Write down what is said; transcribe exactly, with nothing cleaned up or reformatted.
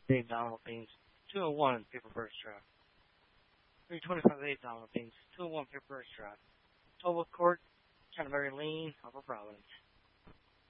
Dave Donald Beans, two oh one paper first draft. three twenty-five Dave Donald Beans, two oh one paper first draft. Toba Court, kind of very lean, Upper Providence.